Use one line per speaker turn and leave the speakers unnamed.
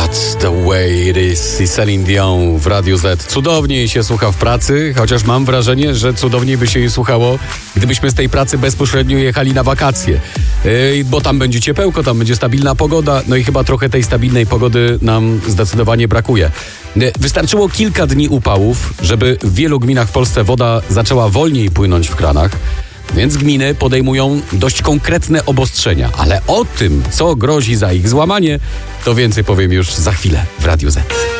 That's the way it is. I Celine Dion w Radiu Z. Cudownie jej się słucha w pracy, chociaż mam wrażenie, że cudowniej by się jej słuchało, gdybyśmy z tej pracy bezpośrednio jechali na wakacje. Bo tam będzie ciepełko, tam będzie stabilna pogoda, no i chyba trochę tej stabilnej pogody nam zdecydowanie brakuje. Wystarczyło kilka dni upałów, żeby w wielu gminach w Polsce woda zaczęła wolniej płynąć w kranach, więc gminy podejmują dość konkretne obostrzenia. Ale o tym, co grozi za ich złamanie, to więcej powiem już za chwilę w Radiu Z.